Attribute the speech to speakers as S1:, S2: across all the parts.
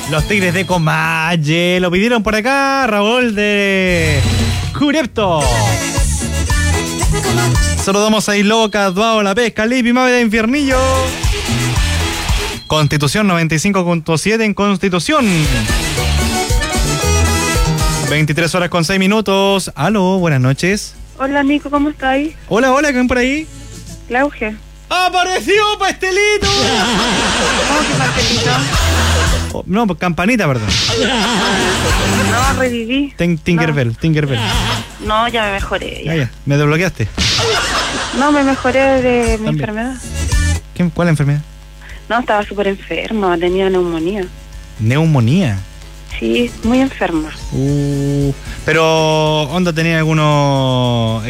S1: Los Tigres de Comalle. Lo pidieron por acá, Raúl de Curepto. Saludamos a Iloca, Duao, La Pesca, Lipi, Mave de Infiernillo. Constitución 95.7 en Constitución. 23 horas con 6 minutos. Aló, buenas noches.
S2: Hola Nico, ¿cómo estáis?
S1: Hola, hola, ¿quién por ahí?
S2: Claudia.
S1: ¡Apareció Pastelito!
S2: ¿Cómo que pastelito?
S1: Oh, no, Campanita, perdón.
S2: No, reviví.
S1: Tinkerbell.
S2: No, ya me mejoré.
S1: Ya, me desbloqueaste.
S2: No, me mejoré de mi enfermedad.
S1: ¿Cuál enfermedad?
S2: No, estaba súper enferma, tenía neumonía.
S1: ¿Neumonía?
S2: Sí, muy enferma.
S1: Pero, ¿onda tenía algunos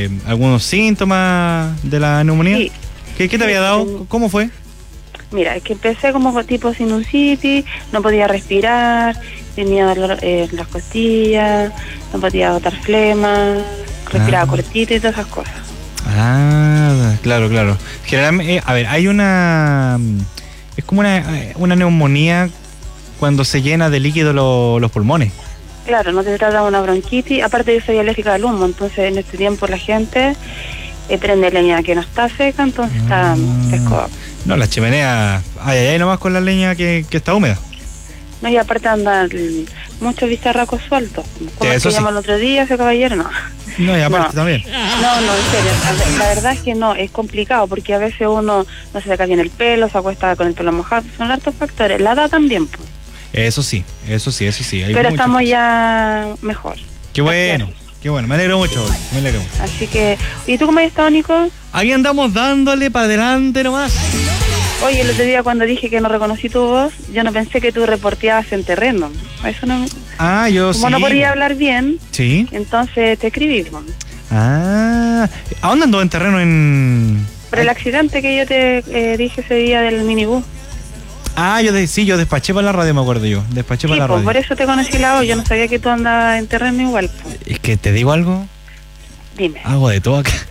S1: síntomas de la neumonía?
S2: Sí.
S1: ¿Qué te había dado? ¿Cómo fue?
S2: Mira, es que empecé como tipo sinusitis, no podía respirar, tenía dolor en las costillas, no podía botar flema, respiraba cortito y todas esas cosas.
S1: Ah, claro. Generalmente, a ver, hay es como una neumonía cuando se llena de líquido los pulmones.
S2: Claro, no te trata de una bronquitis. Aparte yo soy alérgica al humo, entonces en este tiempo la gente prende leña que no está seca, entonces está fresco.
S1: No, la chimenea, hay nomás con la leña que está húmeda.
S2: No, y aparte andan muchos bicharracos sueltos. Como el que llamó el otro día, ese caballero, no.
S1: No, y aparte también.
S2: No, en serio. La verdad es que no, es complicado, porque a veces uno no se saca bien el pelo, se acuesta con el pelo mojado, son hartos factores. La edad también, pues.
S1: Eso sí.
S2: Pero estamos ya mejor.
S1: Qué bueno, me alegro mucho.
S2: Así que, ¿y tú cómo has estado, Nico?
S1: Aquí andamos dándole para adelante nomás.
S2: Oye, el otro día cuando dije que no reconocí tu voz, yo no pensé que tú reporteabas en terreno. Eso no.
S1: Yo
S2: como sí. No podía hablar bien,
S1: sí.
S2: Entonces te escribí.
S1: ¿A dónde andó en terreno
S2: Por el accidente que yo te dije ese día del minibús.
S1: Yo despaché para la radio, me acuerdo yo. Para la radio.
S2: Por eso te conocí la voz, yo no sabía que tú andabas en terreno igual.
S1: Es que te digo algo.
S2: Dime.
S1: Hago de todo acá.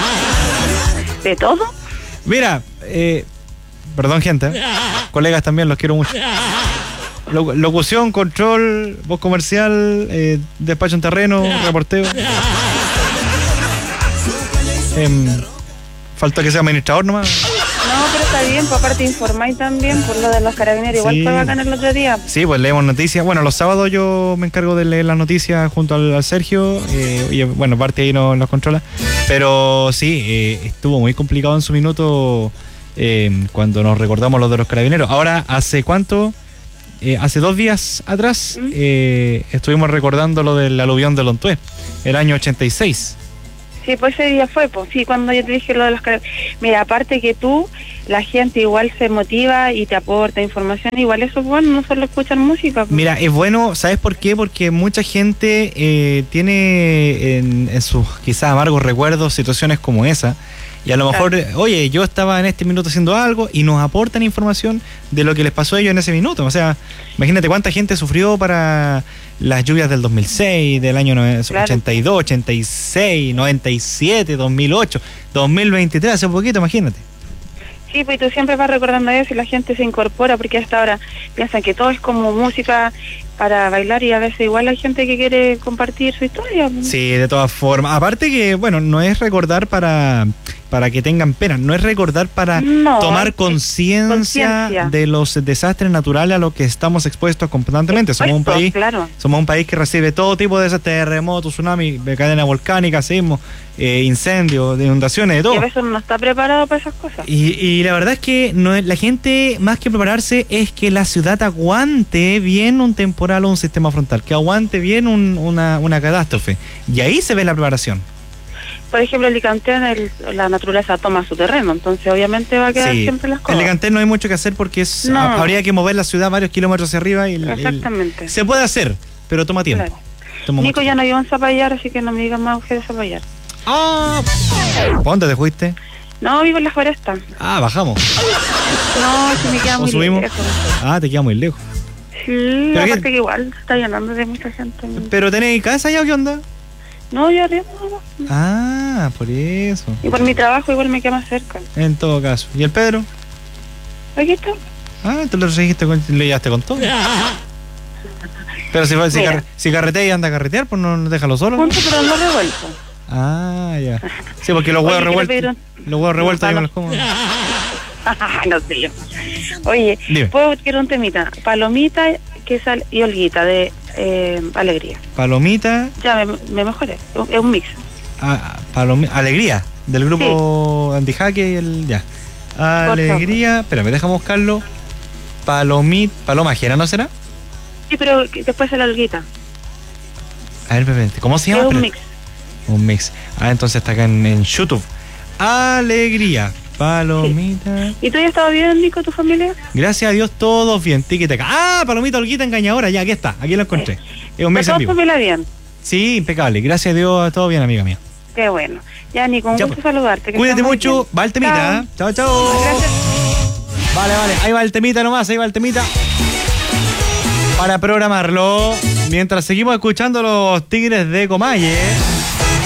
S2: ¿De todo?
S1: Mira, perdón gente, colegas también, los quiero mucho. Locución, control, voz comercial, despacho en terreno, reporteo. Falta que sea administrador nomás.
S2: No, pero está bien, pues aparte informáis también por lo de los carabineros, sí. Igual fue bacán el otro día.
S1: Sí, pues leemos noticias. Bueno, los sábados yo me encargo de leer las noticias junto al Sergio, y bueno, parte ahí nos controla. Pero sí, estuvo muy complicado en su minuto cuando nos recordamos lo de los carabineros. Ahora, ¿hace cuánto? Hace 2 días atrás estuvimos recordando lo del aluvión de Lontué, el año 86.
S2: Sí, pues ese día fue, pues sí, cuando yo te dije lo de los carabineros. Mira, aparte que tú, la gente igual se motiva y te aporta información, igual eso es bueno, no solo escuchar música. Pues.
S1: Mira, es bueno, ¿sabes por qué? Porque mucha gente tiene en sus quizás amargos recuerdos situaciones como esa. Y a lo mejor, oye, yo estaba en este minuto haciendo algo y nos aportan información de lo que les pasó a ellos en ese minuto. O sea, imagínate cuánta gente sufrió para las lluvias del 2006, del año 82, 86, 97, 2008, 2023, hace poquito, imagínate.
S2: Sí, pues tú siempre vas recordando eso y la gente se incorpora porque hasta ahora piensan que todo es como música para bailar y a veces igual hay gente que quiere compartir su historia.
S1: Sí, de todas formas. Aparte que, bueno, no es recordar para que tengan pena, no es recordar para tomar conciencia de los desastres naturales a los que estamos expuestos constantemente. Somos un país que recibe todo tipo de desastres, terremotos, tsunamis, cadena volcánica, sismos, incendios, inundaciones, de todo.
S2: Y a veces no está preparado para esas cosas.
S1: Y la verdad es que la gente, más que prepararse, es que la ciudad aguante bien un temporal o un sistema frontal, que aguante bien una catástrofe. Y ahí se ve la preparación.
S2: Por ejemplo, el Licantén, la naturaleza toma su terreno, entonces obviamente va a quedar siempre las cosas.
S1: En Licantén no hay mucho que hacer porque habría que mover la ciudad varios kilómetros hacia arriba.
S2: Exactamente.
S1: Se puede hacer, pero toma tiempo.
S2: Claro. Nico, ya no vivo en Zapallar, así que no me digas más de Zapallar.
S1: ¿Dónde te fuiste?
S2: No, vivo en la Floresta.
S1: Bajamos.
S2: No, se me queda muy
S1: subimos?
S2: lejos.
S1: Te queda muy lejos.
S2: Sí, aparte que igual se está llenando de mucha gente.
S1: ¿Pero tenéis casa ya o qué onda?
S2: No, yo arriba.
S1: Por eso.
S2: Y por mi trabajo igual me queda más cerca.
S1: En todo caso. ¿Y el Pedro?
S2: Aquí está.
S1: Ah, tú lo seguiste le llevaste con todo. Pero si carretea y anda a carretear, pues no déjalo solo.
S2: Juntos, pero no revuelto.
S1: Ah, ya. Sí, porque los huevos revueltos. Los huevos revueltos, yo me los como.
S2: No sé. Oye,
S1: Dime.
S2: quiero un temita. Palomita y Olguita de Alegría.
S1: Palomita.
S2: Ya me mejoré. Es un mix.
S1: Alegría. Del grupo Antijaque y el. Ya. Alegría. Espérame, déjame buscarlo. Paloma Jera, ¿no será?
S2: Sí, pero después la Olguita.
S1: A ver, Pepe, ¿cómo se llama?
S2: Es un mix.
S1: Un mix. Ah, entonces está acá en YouTube. Alegría. Palomita.
S2: Sí. ¿Y tú ya estabas bien, Nico, tu familia?
S1: Gracias a Dios, todos bien. Tiquiteca. Ah, Palomita Olguita Engañadora. Ya, aquí está. Aquí lo encontré. Es un mix en vivo.
S2: ¿Familia bien?
S1: Sí, impecable. Gracias a Dios, todo bien, amiga mía.
S2: Qué bueno. Ya, Nico, un gusto saludarte.
S1: Cuídate mucho. Va el temita. Chao, chao.
S2: Gracias.
S1: Vale. Ahí va el temita nomás. Ahí va el temita. Para programarlo, mientras seguimos escuchando los Tigres de Comalle.